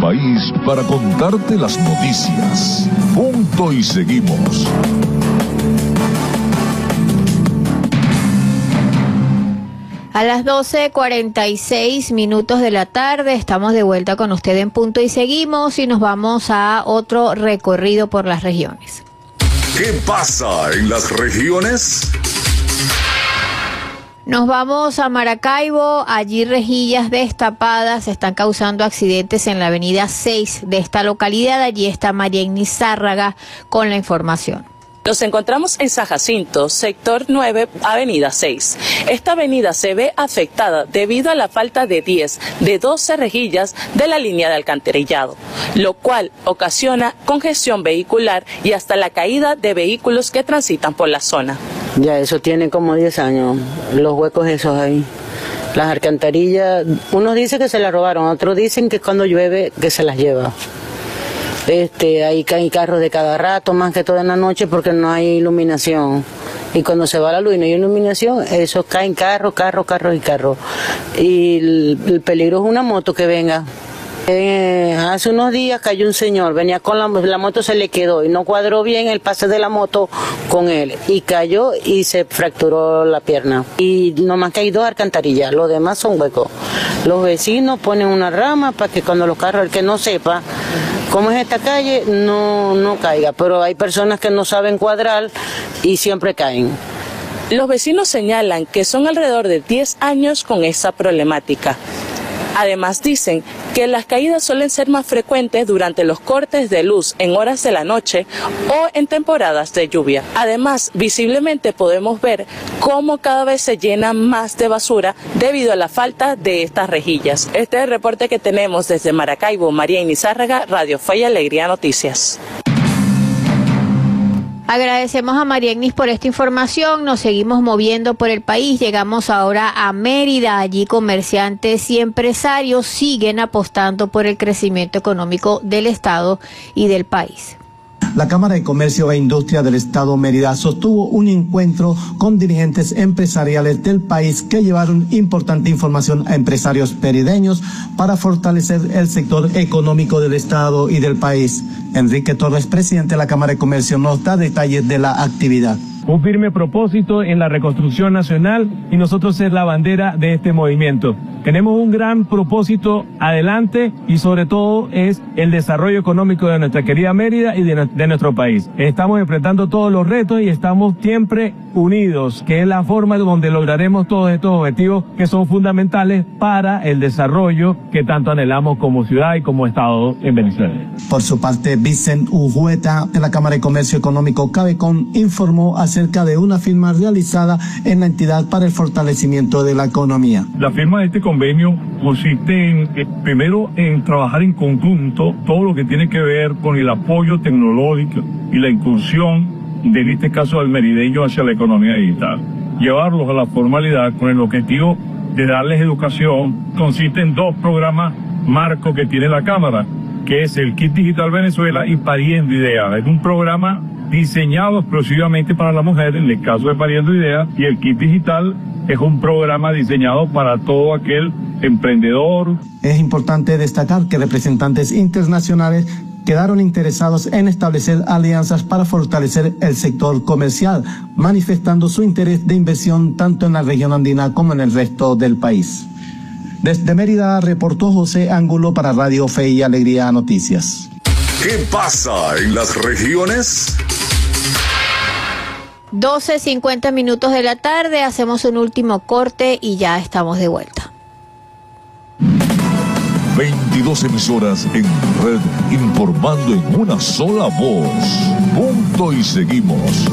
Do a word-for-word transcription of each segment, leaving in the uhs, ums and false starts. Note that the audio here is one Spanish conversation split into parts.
país para contarte las noticias. Punto y seguimos. A las doce cuarenta y seis minutos de la tarde estamos de vuelta con usted en Punto y Seguimos y nos vamos a otro recorrido por las regiones. ¿Qué pasa en las regiones? Nos vamos a Maracaibo, allí rejillas destapadas están causando accidentes en la avenida seis de esta localidad. Allí está Marienny Zárraga con la información. Nos encontramos en San Jacinto, sector nueve, avenida seis. Esta avenida se ve afectada debido a la falta de diez de doce rejillas de la línea de alcantarillado, lo cual ocasiona congestión vehicular y hasta la caída de vehículos que transitan por la zona. Ya eso tiene como diez años, los huecos esos ahí. Las alcantarillas, unos dicen que se las robaron, otros dicen que cuando llueve que se las lleva. Este, ahí caen carros de cada rato, más que todo en la noche porque no hay iluminación. Y cuando se va la luz y no hay iluminación, eso caen carros, carros, carros y carros. Y el, el peligro es una moto que venga. Eh, hace unos días cayó un señor, venía con la, la moto, se le quedó y no cuadró bien el pase de la moto con él y cayó y se fracturó la pierna. Y nomás que hay dos alcantarillas, los demás son huecos. Los vecinos ponen una rama para que cuando los carros, el que no sepa cómo es esta calle, no, no caiga, pero hay personas que no saben cuadrar y siempre caen. Los vecinos señalan que son alrededor de diez años con esa problemática. Además dicen que las caídas suelen ser más frecuentes durante los cortes de luz en horas de la noche o en temporadas de lluvia. Además, visiblemente podemos ver cómo cada vez se llena más de basura debido a la falta de estas rejillas. Este es el reporte que tenemos desde Maracaibo. Marienny Zárraga, Radio Fe y Alegría Noticias. Agradecemos a Marienny por esta información. Nos seguimos moviendo por el país. Llegamos ahora a Mérida. Allí comerciantes y empresarios siguen apostando por el crecimiento económico del Estado y del país. La Cámara de Comercio e Industria del Estado Mérida sostuvo un encuentro con dirigentes empresariales del país que llevaron importante información a empresarios merideños para fortalecer el sector económico del Estado y del país. Enrique Torres, presidente de la Cámara de Comercio, nos da detalles de la actividad. Un firme propósito en la reconstrucción nacional y nosotros ser la bandera de este movimiento. Tenemos un gran propósito adelante y sobre todo es el desarrollo económico de nuestra querida Mérida y de, de nuestro país. Estamos enfrentando todos los retos y estamos siempre unidos, que es la forma donde lograremos todos estos objetivos que son fundamentales para el desarrollo que tanto anhelamos como ciudad y como Estado en Venezuela. Por su parte, Vicente Ujueta de la Cámara de Comercio Económico Cabecón informó acerca de una firma realizada en la entidad para el fortalecimiento de la economía. La firma de este convenio consiste en, eh, primero, en trabajar en conjunto todo lo que tiene que ver con el apoyo tecnológico y la inclusión de, en este caso, del merideño hacia la economía digital. Llevarlos a la formalidad con el objetivo de darles educación. Consiste en dos programas marco que tiene la Cámara, que es el Kit Digital Venezuela y Pariendo Ideas. Es un programa diseñado exclusivamente para la mujer, en el caso de Pariendo Ideas, y el Kit Digital es un programa diseñado para todo aquel emprendedor. Es importante destacar que representantes internacionales quedaron interesados en establecer alianzas para fortalecer el sector comercial, manifestando su interés de inversión tanto en la región andina como en el resto del país. Desde Mérida reportó José Ángulo para Radio Fe y Alegría Noticias. ¿Qué pasa en las regiones? doce cincuenta minutos de la tarde, hacemos un último corte y ya estamos de vuelta. veintidós emisoras en red informando en una sola voz. Punto y seguimos.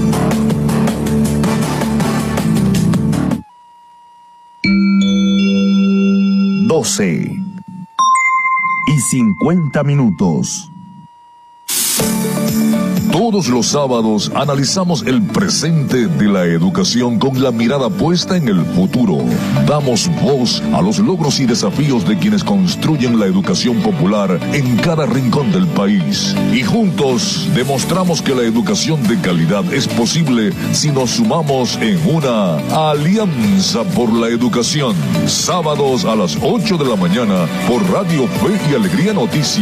doce y cincuenta minutos. Todos los sábados analizamos el presente de la educación con la mirada puesta en el futuro. Damos voz a los logros y desafíos de quienes construyen la educación popular en cada rincón del país. Y juntos demostramos que la educación de calidad es posible si nos sumamos en una alianza por la educación. Sábados a las ocho de la mañana por Radio Fe y Alegría Noticias.